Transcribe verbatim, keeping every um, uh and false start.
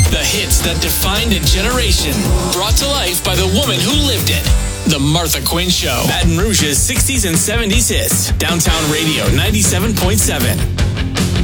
The hits that defined a generation. Brought to life by the woman who lived it. The Martha Quinn Show. Baton Rouge's sixties and seventies hits. Downtown Radio ninety-seven point seven.